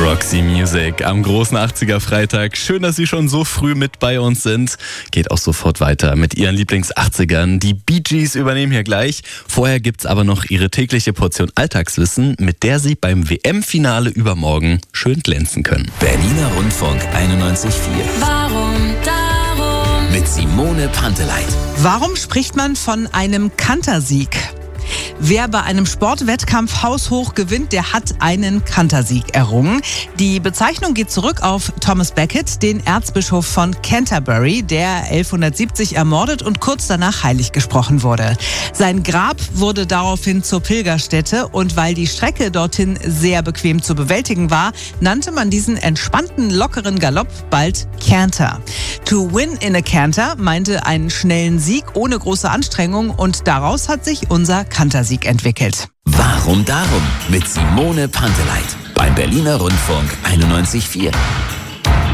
Roxy Music am großen 80er Freitag. Schön, dass Sie schon so früh mit bei uns sind. Geht auch sofort weiter mit Ihren Lieblings-80ern. Die Bee Gees übernehmen hier gleich. Vorher gibt's aber noch Ihre tägliche Portion Alltagswissen, mit der Sie beim WM-Finale übermorgen schön glänzen können. Berliner Rundfunk 91.4. Warum darum? Mit Simone Panteleit. Warum spricht man von einem Kantersieg? Wer bei einem Sportwettkampf haushoch gewinnt, der hat einen Kantersieg errungen. Die Bezeichnung geht zurück auf Thomas Becket, den Erzbischof von Canterbury, der 1170 ermordet und kurz danach heilig gesprochen wurde. Sein Grab wurde daraufhin zur Pilgerstätte und weil die Strecke dorthin sehr bequem zu bewältigen war, nannte man diesen entspannten, lockeren Galopp bald Canter. To win in a Canter meinte einen schnellen Sieg ohne große Anstrengung und daraus hat sich unser Kantersieg entwickelt. Warum darum? Mit Simone Panteleit. Beim Berliner Rundfunk 91.4.